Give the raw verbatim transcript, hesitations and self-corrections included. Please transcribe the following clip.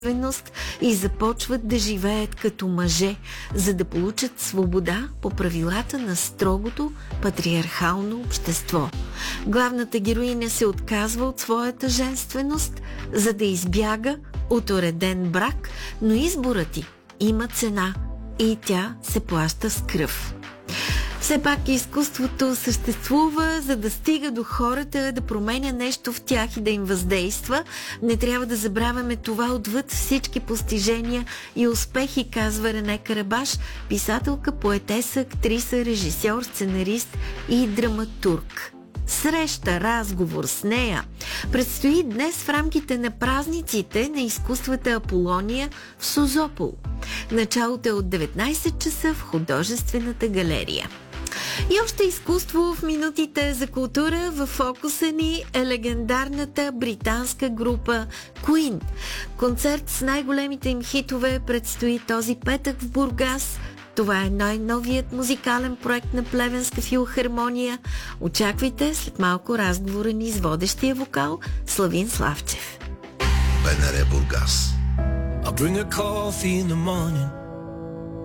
и започват да живеят като мъже, за да получат свобода по правилата на строгото патриархално общество. Главната героиня се отказва от своята женственост, за да избяга от уреден брак, но изборът ти има цена и тя се плаща с кръв. Все пак изкуството съществува, за да стига до хората, да променя нещо в тях и да им въздейства. Не трябва да забравяме това отвъд всички постижения и успехи, казва Рене Карабаш, писателка, поетеса, актриса, режисьор, сценарист и драматург. Среща, разговор с нея предстои днес в рамките на празниците на изкуствата Аполония в Созопол. Началото е от деветнайсет часа в художествената галерия. И още изкуство в минутите за култура. В фокуса ни е легендарната британска група Queen. Концерт с най-големите им хитове предстои този петък в Бургас. Това е най-новият музикален проект на Плевенска филхармония. Очаквайте след малко разговора ни с водещия вокал Славин Славчев. БНР Бургас. I'll bring a coffee in the morning.